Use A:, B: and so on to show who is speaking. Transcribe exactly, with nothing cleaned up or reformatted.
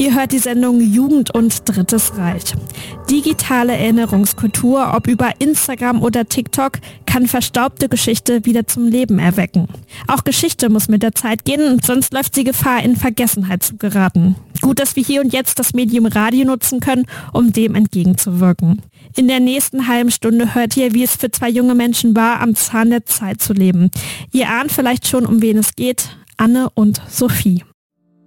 A: Ihr hört die Sendung Jugend und Drittes Reich. Digitale Erinnerungskultur, ob über Instagram oder TikTok, kann verstaubte Geschichte wieder zum Leben erwecken. Auch Geschichte muss mit der Zeit gehen, sonst läuft sie Gefahr, in Vergessenheit zu geraten. Gut, dass wir hier und jetzt das Medium Radio nutzen können, um dem entgegenzuwirken. In der nächsten halben Stunde hört ihr, wie es für zwei junge Menschen war, am Zahn der Zeit zu leben. Ihr ahnt vielleicht schon, um wen es geht: Anne und Sophie.